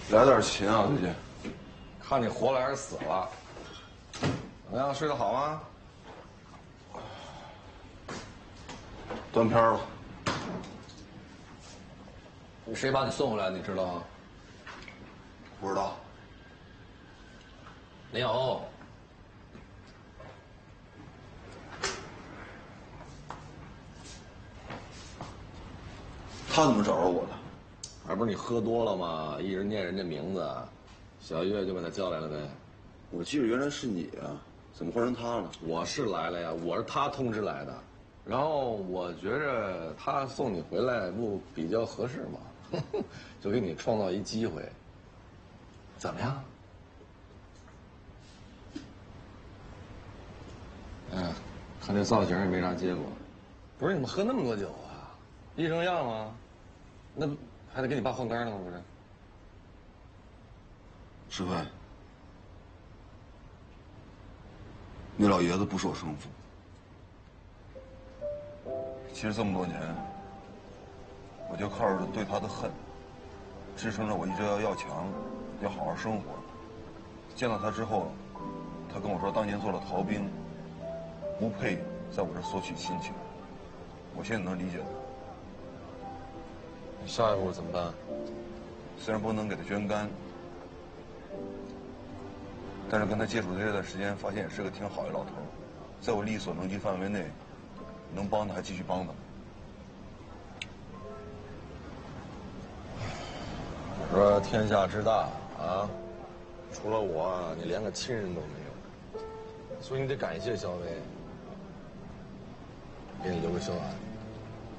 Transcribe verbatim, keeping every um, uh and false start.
来点勤啊，最近。 看你活了还是死了？怎么样，睡得好吗？ 断片了。 谁把你送回来？你知道吗？ 不知道。 没有。 他怎么找着我的？ 还不是你喝多了吗？一直念人家名字，小月就把他叫来了呗。 我记得原来是你啊，怎么换成他了？ 我是来了呀，我是他通知来的。然后我觉着他送你回来不比较合适吗？就给你创造一机会。怎么样？嗯，看这造型也没啥结果。不是你们喝那么多酒啊？医生药吗？那还得给你爸换肝呢吗？不是？ 石飞，那老爷子不是我生父。其实这么多年，我就靠着对他的恨，支撑着我一直要要强，要好好生活。见到他之后，他跟我说，当年做了逃兵，不配在我这索取亲情。我现在能理解他。 你下一步怎么办？ 虽然不能给他捐肝，但是跟他接触的这段时间，发现也是个挺好的老头，在我力所能及范围内，能帮他还继续帮他。 我说天下之大啊，除了我啊，你连个亲人都没有，所以你得感谢小薇，给你留个孝安。